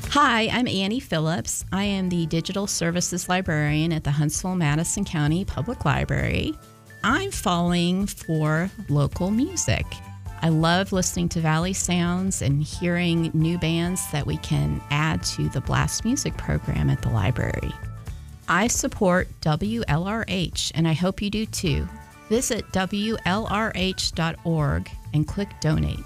Hi, I'm Annie Phillips. I am the Digital Services Librarian at the Huntsville-Madison County Public Library. I'm falling for local music. I love listening to Valley Sounds and hearing new bands that we can add to the Blast Music program at the library. I support WLRH, and I hope you do too. Visit WLRH.org and click Donate.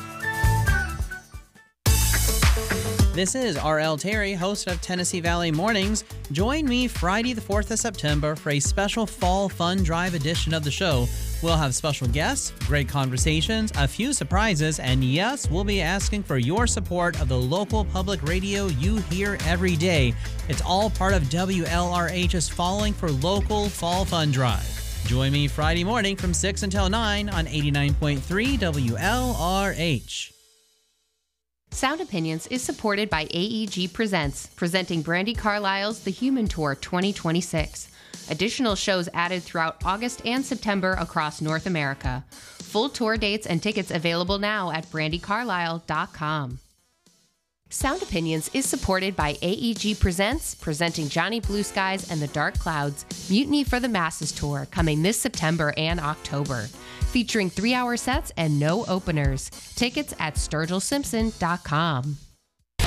This is R.L. Terry, host of Tennessee Valley Mornings. Join me Friday the 4th of September for a special Fall Fun Drive edition of the show. We'll have special guests, great conversations, a few surprises, and yes, we'll be asking for your support of the local public radio you hear every day. It's all part of WLRH's Falling for Local Fall Fun Drive. Join me Friday morning from 6 until 9 on 89.3 WLRH. Sound Opinions is supported by AEG Presents, presenting Brandi Carlile's The Human Tour 2026. Additional shows added throughout August and September across North America. Full tour dates and tickets available now at brandicarlisle.com. Sound Opinions is supported by AEG Presents, presenting Johnny Blue Skies and the Dark Clouds, Mutiny for the Masses Tour, coming this September and October. Featuring 3-hour sets and no openers. Tickets at sturgillsimpson.com.